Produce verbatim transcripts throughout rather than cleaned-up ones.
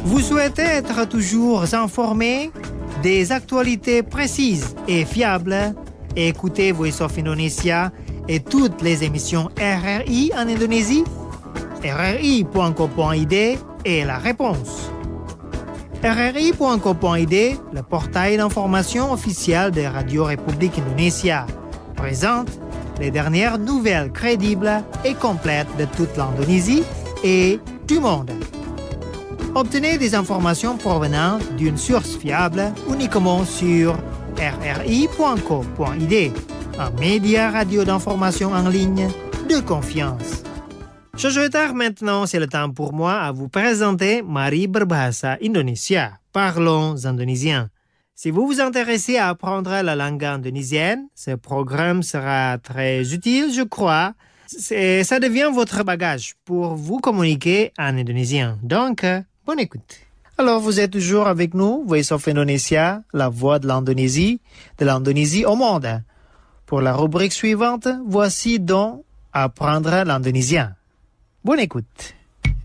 Vous souhaitez être toujours informé des actualités précises et fiables? Écoutez Voice of Indonesia et toutes les émissions R R I en Indonésie? R R I point co point I D est la réponse. R R I point co point I D, le portail d'information officiel de Radio République Indonésia, présente les dernières nouvelles crédibles et complètes de toute l'Indonésie et du monde. Obtenez des informations provenant d'une source fiable uniquement sur R R I point co point I D, un média radio d'information en ligne de confiance. Sebentar maintenant, c'est le temps pour moi à vous présenter Mari Berbahasa Indonesia. Parlons indonésien. Si vous vous intéressez à apprendre la langue indonésienne, ce programme sera très utile, je crois. C'est, ça devient votre bagage pour vous communiquer en indonésien. Donc, bonne écoute. Alors, vous êtes toujours avec nous, Voice of Indonesia, la voix de l'Indonésie, de l'Indonésie au monde. Pour la rubrique suivante, voici donc apprendre l'indonésien. Bonne écoute.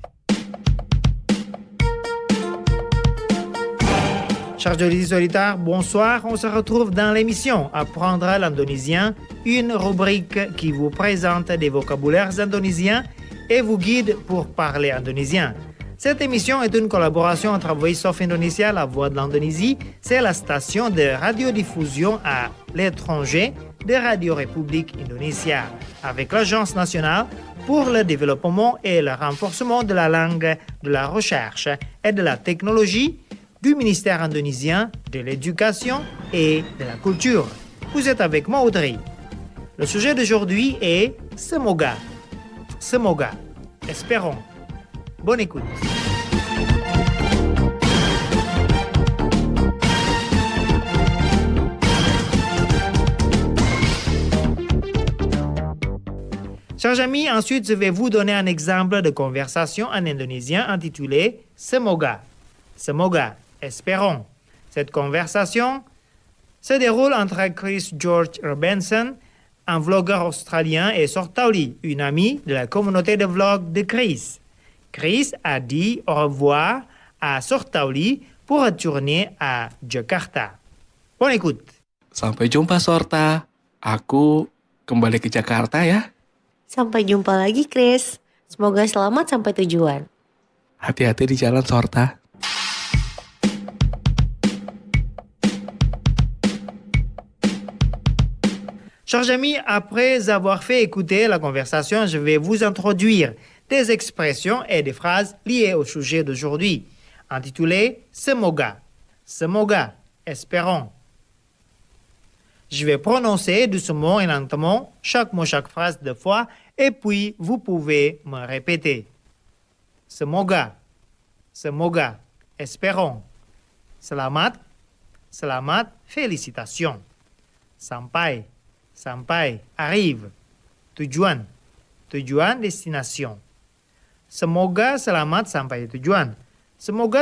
Chers auditeurs, bonsoir. On se retrouve dans l'émission Apprendre l'indonésien, une rubrique qui vous présente des vocabulaires indonésiens et vous guide pour parler indonésien. Cette émission est une collaboration entre Voice of Indonesia, la voix de l'Indonésie, c'est la station de radiodiffusion à l'étranger de Radio République Indonésia, avec l'Agence nationale pour le développement et le renforcement de la langue, de la recherche et de la technologie du ministère indonésien de l'Éducation et de la Culture. Vous êtes avec moi, Audrey. Le sujet d'aujourd'hui est Semoga. Semoga. Espérons. Bonne écoute. Chers amis, ensuite je vais vous donner un exemple de conversation en indonésien intitulé Semoga. Semoga, espérons. Cette conversation se déroule entre Chris George Robinson, un vlogueur australien, et Sortauli, une amie de la communauté de vlog de Chris. Chris a dit au revoir à Sortauli pour retourner à Jakarta. Bonne écoute. Sampai jumpa, Sorta. Aku kembali ke Jakarta ya. Sampai jumpa lagi, Chris. Semoga selamat sampai tujuan. Hati-hati di jalan, Sorta. Chers amis, après avoir fait écouter la conversation, je vais vous introduire des expressions et des phrases liées au sujet d'aujourd'hui, intitulées Semoga. Semoga, espérons. Je vais prononcer doucement et lentement chaque mot, chaque phrase deux fois, et puis vous pouvez me répéter. Semoga, semoga, espérons. Selamat, selamat, félicitations. Sampai, sampai, arrive. Tujuan, tujuan, destination. Semoga selamat sampai tujuan. Semoga